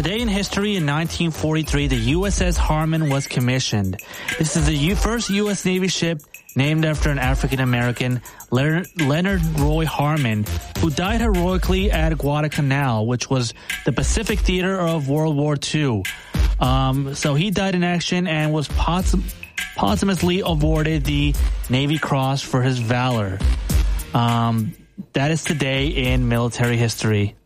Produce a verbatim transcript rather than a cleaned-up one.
Today in history, in nineteen forty-three, the U S S Harmon was commissioned. This is the U- first U S Navy ship named after an African-American, Leonard, Leonard Roy Harmon, who died heroically at Guadalcanal, which was the Pacific theater of World War Two. Um, so he died in action and was possum- posthumously awarded the Navy Cross for his valor. Um, that is today in military history.